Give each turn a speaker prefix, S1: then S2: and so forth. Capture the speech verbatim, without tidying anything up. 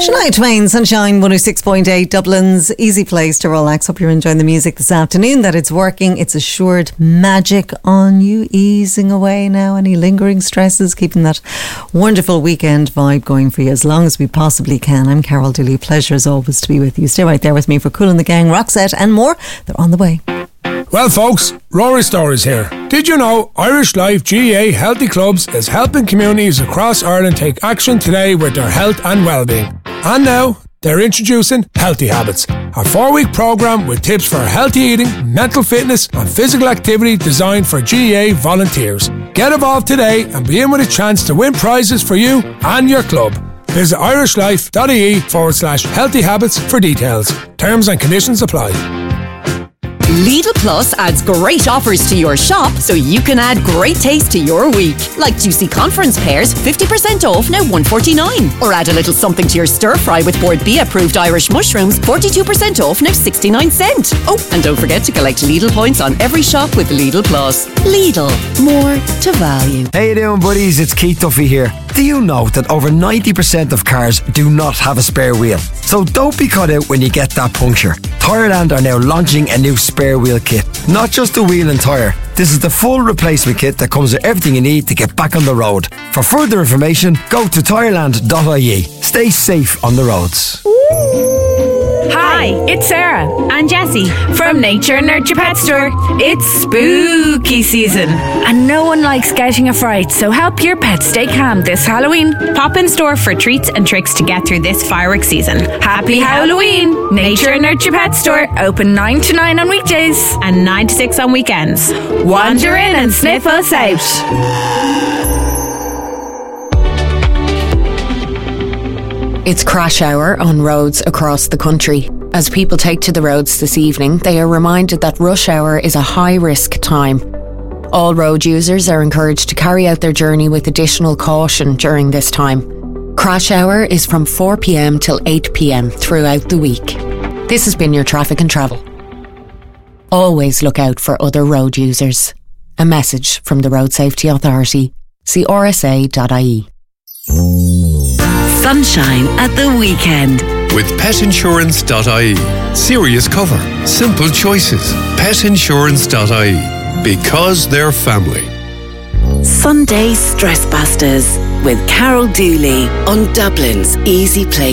S1: Shania Twain, Sunshine one oh six point eight, Dublin's easy place to relax. Hope you're enjoying the music this afternoon, that it's working. It's assured magic on you, easing away now any lingering stresses, keeping that wonderful weekend vibe going for you as long as we possibly can. I'm Carol Dooley. Pleasure as always to be with you. Stay right there with me for Kool and the Gang, Roxette and more. They're on the way.
S2: Well folks, Rory Stories here. Did you know Irish Life G A A Healthy Clubs is helping communities across Ireland take action today with their health and well-being? And now, they're introducing Healthy Habits, a four-week programme with tips for healthy eating, mental fitness and physical activity designed for G A A volunteers. Get involved today and be in with a chance to win prizes for you and your club. Visit irishlife.ie forward slash healthy habits for details. Terms and conditions apply.
S3: Lidl Plus adds great offers to your shop so you can add great taste to your week. Like juicy conference pears, fifty percent off, now one forty-nine. Or add a little something to your stir fry with Board B approved Irish mushrooms, forty-two percent off, now sixty-nine cent. Oh, and don't forget to collect Lidl points on every shop with Lidl Plus. Lidl, more to value.
S4: How you doing, buddies? It's Keith Duffy here. Do you know that over ninety percent of cars do not have a spare wheel? So don't be caught out when you get that puncture. Tyreland are now launching a new spare wheel kit. Not just a wheel and tyre. This is the full replacement kit that comes with everything you need to get back on the road. For further information, go to tyreland dot I E. Stay safe on the roads.
S5: Hi, it's Sarah and Jessie from Nature Nurture Pet Store. It's spooky season and no one likes getting a fright, so help your pet stay calm this Halloween. Pop in store for treats and tricks to get through this firework season. Happy Halloween! Nature Nurture Pet Store, open nine to nine on weekdays and nine to six on weekends. Wander in and sniff us out.
S3: It's crash hour on roads across the country. As people take to the roads this evening, they are reminded that rush hour is a high-risk time. All road users are encouraged to carry out their journey with additional caution during this time. Crash hour is from four p.m. till eight p.m. throughout the week. This has been your Traffic and Travel. Always look out for other road users. A message from the Road Safety Authority. See r s a dot I E.
S6: Sunshine at the weekend.
S7: With pet insurance dot I E. Serious cover. Simple choices. pet insurance dot I E. Because they're family.
S6: Sunday Stress Busters with Carol Dooley on Dublin's easy place